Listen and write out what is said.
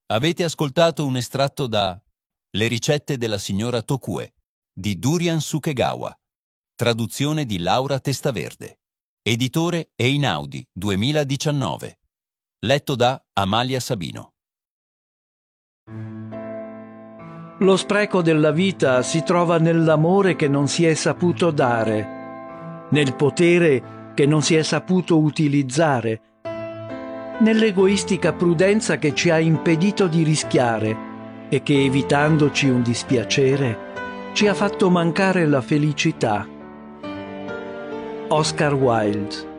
Avete ascoltato un estratto da Le ricette della signora Tokue di Durian Sukegawa, traduzione di Laura Testaverde, editore Einaudi 2019, letto da Amalia Sabino. Lo spreco della vita si trova nell'amore che non si è saputo dare, nel potere che non si è saputo utilizzare, nell'egoistica prudenza che ci ha impedito di rischiare e che, evitandoci un dispiacere, ci ha fatto mancare la felicità. Oscar Wilde.